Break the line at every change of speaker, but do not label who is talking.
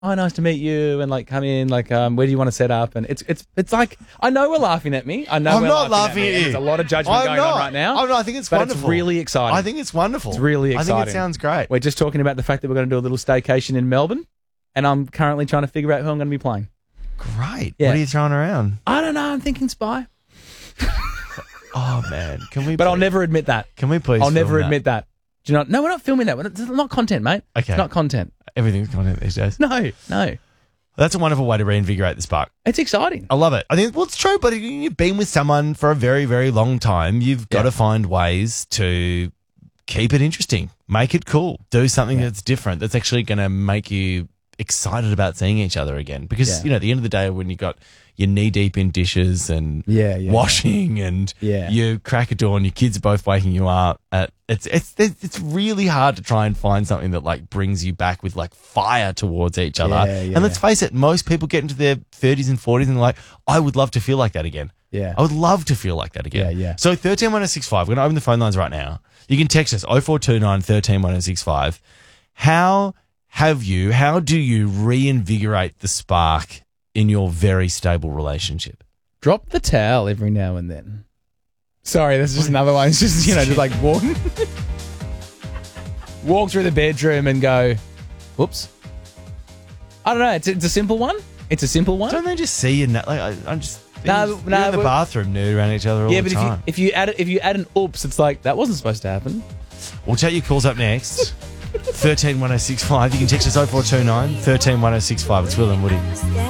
oh, nice to meet you, and like come in, like where do you want to set up? And it's like I know we're laughing at me. I know
I'm
we're
not laughing at you.
There's a lot of judgment going on right now.
Oh no, I think it's
but
wonderful.
It's really exciting.
I think it's wonderful.
It's really exciting.
I think it sounds great.
We're just talking about the fact that we're going to do a little staycation in Melbourne, and I'm currently trying to figure out who I'm going to be playing.
Great.
Yeah.
What are you throwing around?
I don't know. I'm thinking Spy.
Oh man, can we?
But I'll never admit that.
Can we please?
I'll never admit that. Do you not? No, we're not filming that. It's not content, mate.
Okay.
It's not content.
Everything's content these days.
No.
That's a wonderful way to reinvigorate the spark.
It's exciting.
I love it. I think, well, it's true, but you've been with someone for a very, very long time. You've got to find ways to keep it interesting, make it cool, do something that's different, that's actually going to make you excited about seeing each other again. Because, at the end of the day, when you got you're knee deep in dishes and washing and you crack a door and your kids are both waking you up, it's really hard to try and find something that like brings you back with like fire towards each other. And let's face it, most people get into their 30s and 40s and they're like, I would love to feel like that again.
Yeah.
I would love to feel like that again. So 131065, we're going to open the phone lines right now. You can text us 0429 131065. How do you reinvigorate the spark in your very stable relationship?
Drop the towel every now and then. Sorry, that's just another one. It's just, just like walk through the bedroom and go, whoops. I don't know. It's a simple one. It's a simple one.
Don't they just see you? I'm just in the
but
bathroom nude around each other all the time.
But if you add an oops, it's like that wasn't supposed to happen.
We'll take your calls up next. 131065. You can text us 0429 131065. It's Will and Woody.